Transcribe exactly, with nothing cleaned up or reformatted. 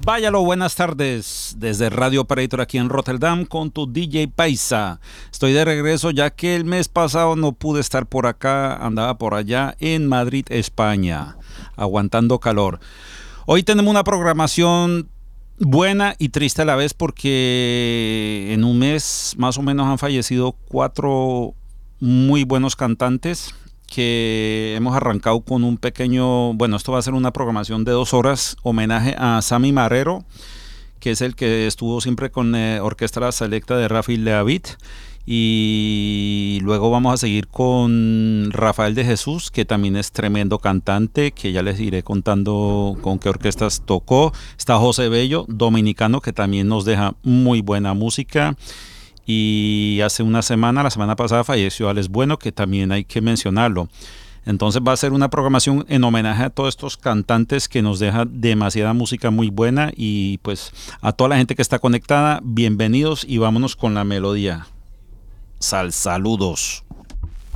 Váyalo, buenas tardes desde Radio Operator aquí en Rotterdam con tu D J Paisa. Estoy de regreso ya que el mes pasado no pude estar por acá, andaba por allá en Madrid, España, aguantando calor. Hoy tenemos una programación buena y triste a la vez porque en un mes más o menos han fallecido cuatro muy buenos cantantes que hemos arrancado con un pequeño, bueno, esto va a ser una programación de dos horas, homenaje a Sammy Marrero, que es el que estuvo siempre con eh, Orquesta Selecta de Rafi Leavitt, y luego vamos a seguir con Rafael de Jesús, que también es tremendo cantante, que ya les iré contando con qué orquestas tocó. Está José Bello, dominicano, que también nos deja muy buena música. Y hace una semana, la semana pasada, falleció Alex Bueno, que también hay que mencionarlo. Entonces va a ser una programación en homenaje a todos estos cantantes que nos dejan demasiada música muy buena. Y pues a toda la gente que está conectada, bienvenidos y vámonos con la melodía. Sal, saludos.